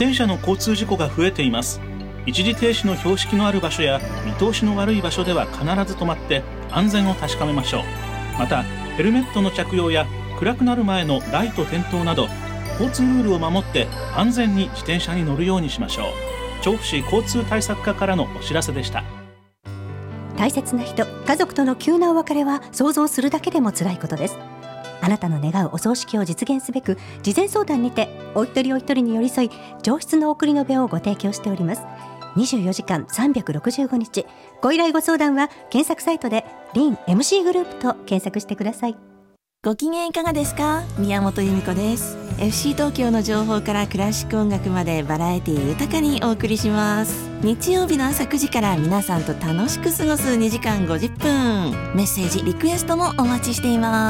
転車の交通事故が増えています。一時停止の標識のある場所や見通しの悪い場所では必ず止まって安全を確かめましょう。またヘルメットの着用や暗くなる前のライト点灯など交通ルールを守って安全に自転車に乗るようにしましょう。調布市交通対策課からのお知らせでした。 大切な人、家族との急なお別れは想像するだけでも辛いことです。あなたの願うお葬式を実現すべく事前相談にてお一人お一人に寄り添い上質の送りの場をご提供しております。24時間365日ご依頼ご相談は検索サイトでリン MC グループと検索してください。 ご機嫌いかがですか？宮本由美子です。 FC 東京の情報からクラシック音楽までバラエティ豊かにお送りします。日曜日の朝9時から皆さんと楽しく過ごす2時間50分、メッセージリクエストもお待ちしています。